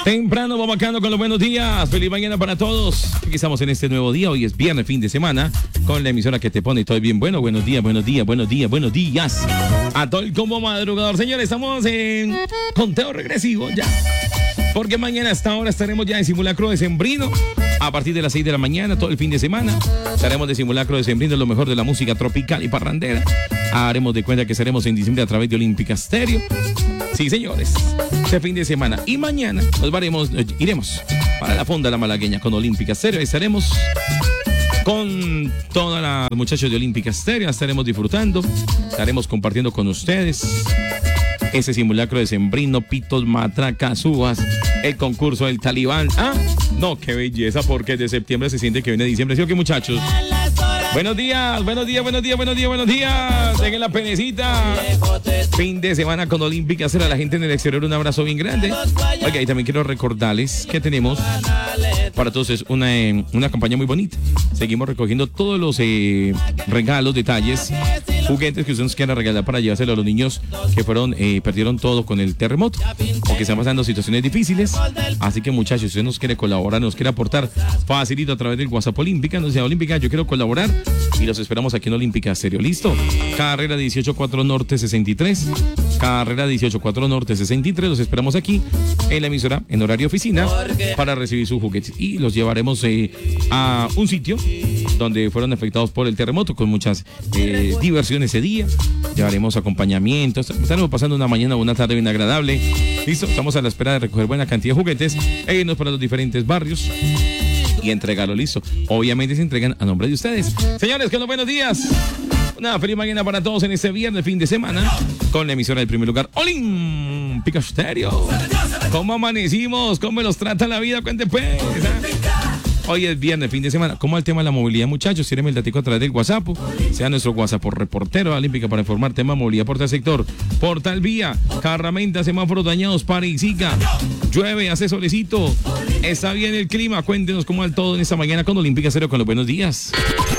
Temprano, vamos bacano con los buenos días. Feliz mañana para todos. Aquí estamos en este nuevo día. Hoy es viernes, fin de semana, con la emisora que te pone todo bien bueno. Buenos días, buenos días, buenos días, buenos días. A todo el combo madrugador. Señores, estamos en conteo regresivo ya. Porque mañana a esta hora estaremos ya en simulacro decembrino. A partir de las 6 de la mañana, todo el fin de semana, estaremos de simulacro decembrino, lo mejor de la música tropical y parrandera. Haremos de cuenta que estaremos en diciembre a través de Olímpica Stereo. Sí, señores, este fin de semana. Y mañana iremos para la Fonda La Malagueña con Olímpica Stereo. Estaremos con todos los muchachos de Olímpica Stereo. Estaremos disfrutando, estaremos compartiendo con ustedes ese simulacro decembrino, pitos, matracas, uvas, el concurso del Talibán. Ah, no, qué belleza, porque de septiembre se siente que viene diciembre. ¿Sí o qué, muchachos? Buenos días, buenos días, buenos días, buenos días, buenos días. Dejen la penecita. Fin de semana con Olímpica, hacer a la gente en el exterior un abrazo bien grande. Oiga, y también quiero recordarles que tenemos para todos es una campaña muy bonita. Seguimos recogiendo todos los regalos, detalles, juguetes que ustedes nos quieran regalar para llevárselo a los niños que perdieron todo con el terremoto o que están pasando situaciones difíciles. Así que, muchachos, si usted nos quiere colaborar, nos quiere aportar, facilito a través del WhatsApp Olímpica, nos dice Olímpica, yo quiero colaborar y los esperamos aquí en Olímpica Stereo. ¿Listo? Carrera 184 Norte 63. Carrera 184 Norte 63. Los esperamos aquí en la emisora en horario oficina para recibir sus juguetes y los llevaremos a un sitio donde fueron afectados por el terremoto con muchas diversiones ese día. Llevaremos acompañamiento. Estaremos pasando una mañana o una tarde bien agradable. Listo, estamos a la espera de recoger buena cantidad de juguetes e irnos para los diferentes barrios y entregarlo. Listo. Obviamente se entregan a nombre de ustedes. Señores, con los buenos días. Una feliz mañana para todos en este viernes, fin de semana, con la emisora del primer lugar, Olímpica Stereo. ¿Cómo amanecimos? ¿Cómo nos trata la vida? Cuente pues. Hoy es viernes, fin de semana. ¿Cómo el tema de la movilidad, muchachos? Tírenme el datico a través del WhatsApp. Sea nuestro WhatsApp por reportero Olímpica para informar tema movilidad por tal sector. Por tal vía, carramenta, semáforos dañados, para y siga. Llueve, hace solecito. Está bien el clima. Cuéntenos cómo al todo en esta mañana con Olímpica Stereo con los buenos días.